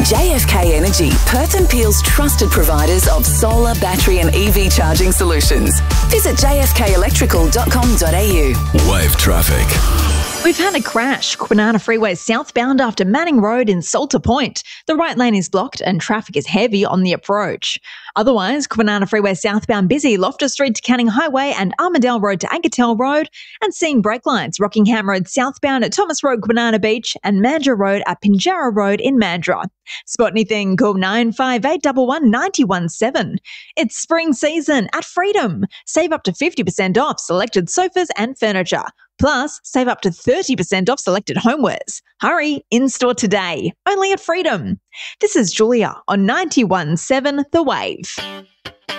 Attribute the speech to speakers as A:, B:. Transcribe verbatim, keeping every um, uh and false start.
A: J F K Energy, Perth and Peel's trusted providers of solar, battery and E V charging solutions. Visit j f k electrical dot com dot a u.
B: Wave traffic.
C: We've had a crash, Kwinana Freeway southbound after Manning Road in Salter Point. The right lane is blocked and traffic is heavy on the approach. Otherwise, Kwinana Freeway southbound busy, Loftus Street to Canning Highway and Armadale Road to Ankertel Road, and seeing brake lines, Rockingham Road southbound at Thomas Road, Kwinana Beach, and Mandurah Road at Pinjarra Road in Mandurah. Spot anything, call nine five eight one one, nine one seven. It's spring season at Freedom. Save up to fifty percent off selected sofas and furniture. Plus, save up to thirty percent off selected homewares. Hurry, in-store today. Only at Freedom. This is Julia on ninety-one point seven The Wave.